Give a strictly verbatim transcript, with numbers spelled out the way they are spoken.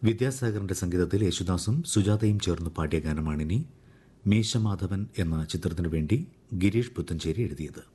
വിദ്യാസാഗറിന്റെ സംഗീതത്തിൽ യേശുദാസും സുജാതയും ചേർന്ന് പാടിയ ഗാനമാണിനി. മീശമാധവൻ എന്ന ചിത്രത്തിനു വേണ്ടി ഗിരീഷ് പുത്തഞ്ചേരി എഴുതിയത്.